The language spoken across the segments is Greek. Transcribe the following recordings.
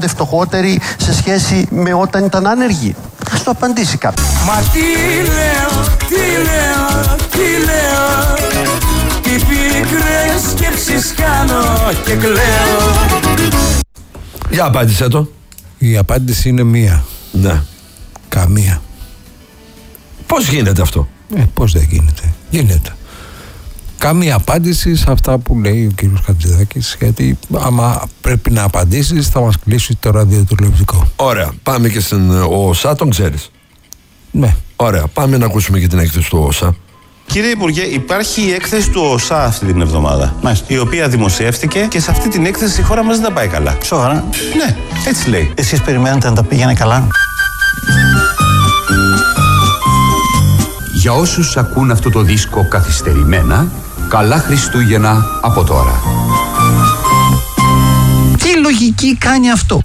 φτωχότεροι σε σχέση με όταν ήταν άνεργοι? Ας το απαντήσει κάποιος. Μα τι λέω, τι πικρές σκέψεις κάνω και κλαίω. Για απάντησέ το. Η απάντηση είναι μία. Ναι. Καμία. Πώς γίνεται αυτό? Πώς δεν γίνεται? Γίνεται. Καμία απάντηση σε αυτά που λέει ο κύριος Χατζηδάκης, γιατί άμα πρέπει να απαντήσεις θα μας κλείσει το ραδιοτηλεοπτικό. Ωραία. Πάμε και στην ΟΣΑ, τον ξέρεις? Ναι. Ωραία. Πάμε να ακούσουμε και την έκθεση του ΟΣΑ. Κύριε Υπουργέ, υπάρχει η έκθεση του ΟΣΑ αυτή την εβδομάδα. Μάλιστα. Η οποία δημοσιεύτηκε και σε αυτή την έκθεση η χώρα μας δεν τα πάει καλά. Σοβαρά? Ναι, έτσι λέει. Εσείς περιμένετε να τα πήγαινε καλά? Για όσους ακούν αυτό το δίσκο καθυστερημένα, καλά Χριστούγεννα από τώρα. Τι λογική κάνει αυτό?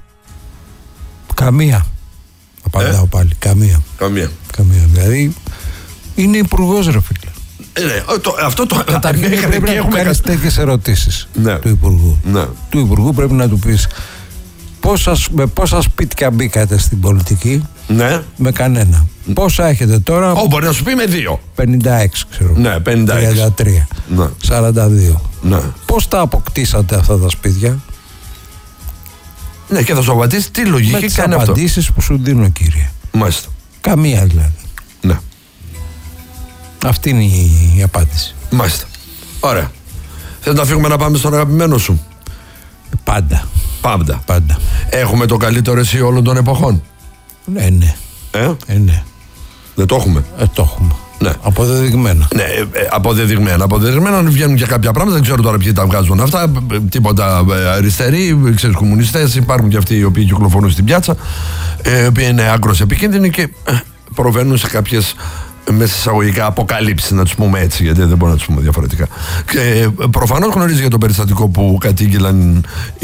Καμία. Απαντάω πάλι. Καμία. Καμία. Δηλαδή είναι υπουργός, ρε φίλε. Αυτό το Καταρχήν πρέπει να του κάνεις τέτοιες ερωτήσεις, ναι, του Υπουργού. Ναι. Του Υπουργού πρέπει να του πεις με πόσα σπίτια μπήκατε στην πολιτική? Ναι. Με κανένα. Πόσα έχετε τώρα? Μπορεί να σου πει με 2. 56 ξέρω. Ναι, 56. 33. Ναι. 42. Ναι. Πώς τα αποκτήσατε αυτά τα σπίτια? Ναι, και θα σου απαντήσει τι λογική κάνει αυτό. Με τις απαντήσεις που σου δίνω, κύριε. Μάλιστα. Καμία δηλαδή. Ναι. Αυτή είναι η απάντηση. Μάλιστα. Ωραία. Θες να φύγουμε να πάμε στον αγαπημένο σου? Πάντα. Πάντα. Έχουμε το καλύτερο εσύ όλων των εποχών? Ναι. Ναι. Δεν το έχουμε? Το έχουμε. Ναι. Αποδεδειγμένα. Ναι, αποδεδειγμένα βγαίνουν και κάποια πράγματα. Δεν ξέρω τώρα ποιοι τα βγάζουν αυτά. Τίποτα αριστεροί, ξέρεις, κομμουνιστές. Υπάρχουν και αυτοί οι οποίοι κυκλοφορούν στην πιάτσα, οι οποίοι είναι άκρως επικίνδυνοι και προβαίνουν σε κάποιες, μέσα εισαγωγικά, αποκαλύψεις, να τους πούμε έτσι, γιατί δεν μπορούμε να τους πούμε διαφορετικά. Και προφανώς γνωρίζει για το περιστατικό που κατήγγειλαν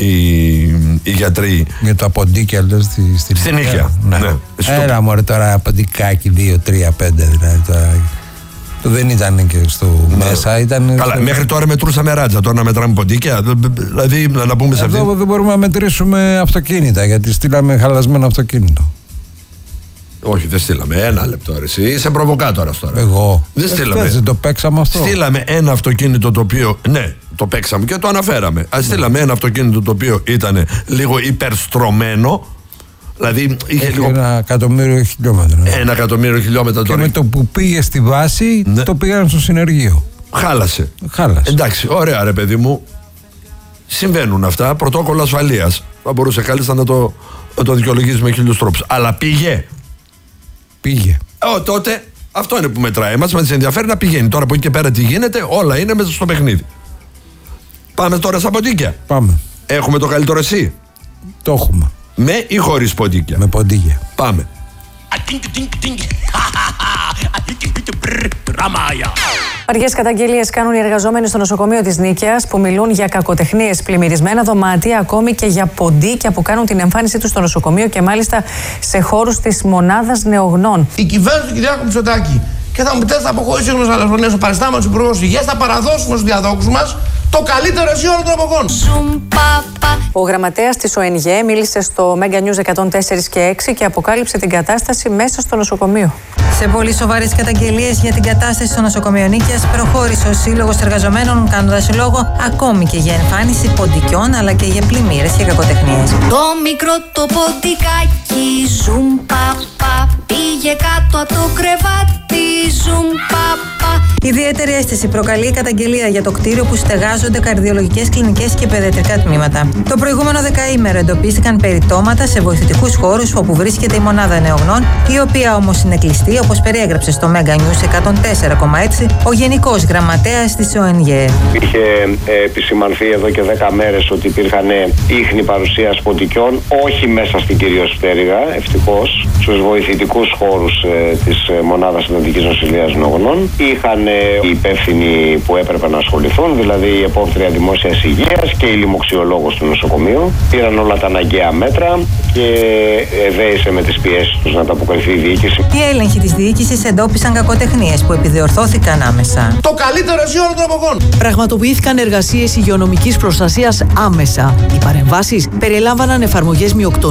οι γιατροί. Για τα ποντίκια, λες, στην Νίκαια. Ναι. Έλα μωρέ τώρα, ποντικάκι 2, 3, 5 δηλαδή τώρα. Δεν ήταν και στο μέσα, ήταν. Καλά, μέχρι τώρα μετρούσαμε ράτζα. Τώρα να μετράμε ποντίκια. Δηλαδή, να πούμε σε αυτή. Εδώ δεν μπορούμε να μετρήσουμε αυτοκίνητα, γιατί στείλαμε χαλασμένο αυτοκίνητο. Όχι, δεν στείλαμε. Ένα λεπτό, εσύ. Είσαι προβοκάτορας τώρα. Εγώ. Δεν στείλαμε. Δεν το παίξαμε αυτό. Στείλαμε ένα αυτοκίνητο το οποίο. Ναι, το παίξαμε και το αναφέραμε. Στείλαμε ένα αυτοκίνητο το οποίο ήταν λίγο υπερστρωμένο. Δηλαδή είχε λίγο. 1.000.000 χιλιόμετρα. 1.000.000 χιλιόμετρα τώρα. Και με το που πήγε στη βάση, ναι, το πήγαν στο συνεργείο. Χάλασε. Εντάξει, ωραία, ρε παιδί μου. Συμβαίνουν αυτά. Πρωτόκολλο ασφαλείας. Θα μπορούσε κάλλιστα να το δικαιολογήσει με 1000 τρόπους. Αλλά πήγε. Τότε αυτό είναι που μετράει. Εμάς μας ενδιαφέρει να πηγαίνει. Τώρα από εκεί και πέρα τι γίνεται, όλα είναι μέσα στο παιχνίδι. Πάμε τώρα στα ποντίκια. Πάμε. Έχουμε το καλύτερο εσύ? Το έχουμε. Με ή χωρίς ποντίκια? Με ποντίκια. Πάμε. Βαριές καταγγελίες κάνουν οι εργαζόμενοι στο νοσοκομείο της Νίκαιας, που μιλούν για κακοτεχνίες, πλημμυρισμένα δωμάτια, ακόμη και για ποντίκια που κάνουν την εμφάνισή τους στο νοσοκομείο και μάλιστα σε χώρους της μονάδας νεογνών. Η κυβέρνηση του Κυριάκου Μητσοτάκη και θα μου πει: θα αποχωρήσει ο παριστάμενος υπουργός υγείας, θα παραδώσουμε στους διαδόχους μας το καλύτερο εσύ όλων των εποχών. Ο γραμματέας της ΟΕΝΓΕ μίλησε στο Mega News 104 και 6 και αποκάλυψε την κατάσταση μέσα στο νοσοκομείο. Σε πολύ σοβαρές καταγγελίες για την κατάσταση στο νοσοκομείο Νίκαιας προχώρησε ο Σύλλογος Εργαζομένων, κάνοντας λόγο ακόμη και για εμφάνιση ποντικιών αλλά και για πλημμύρες και κακοτεχνίες. Το μικρό το ποντικάκι ζουμ παπα πήγε κάτω από το κρεβάτι ζουμ παπα. Ιδιαίτερη αίσθηση προκαλεί η καταγγελία για το κτίριο που στεγάζονται καρδιολογικές κλινικές και παιδιατρικά τμήματα. Το προηγούμενο δεκαήμερο εντοπίστηκαν περιτώματα σε βοηθητικούς χώρους όπου βρίσκεται η μονάδα νεογνών, η οποία όμως είναι κλειστή, όπως περιέγραψε στο Mega News 104,6 ο Γενικός Γραμματέας της ΟΕΝΓΕ. Είχε επισημανθεί εδώ και 10 μέρες ότι υπήρχαν ίχνη παρουσίας ποντικιών, όχι μέσα στην κυρίως πτέρυγα, ευτυχώς, στους βοηθητικούς χώρους της μονάδας εντατικής νοσηλείας νεογνών. Είχαν οι υπεύθυνοι που έπρεπε να ασχοληθούν, δηλαδή η επόπτρια δημόσιας υγείας και η λοιμοξιολόγος του νοσοκομείου. Πήραν όλα τα αναγκαία μέτρα και εδέησε με τις πιέσεις τους να ανταποκριθεί η διοίκηση. Οι έλεγχοι της διοίκησης εντόπισαν κακοτεχνίες που επιδιορθώθηκαν άμεσα. Το καλύτερο εσύ όλων των εποχών. Πραγματοποιήθηκαν εργασίες υγειονομικής προστασίας άμεσα. Οι παρεμβάσεις περιλάμβαναν εφαρμογές μειοκτονίας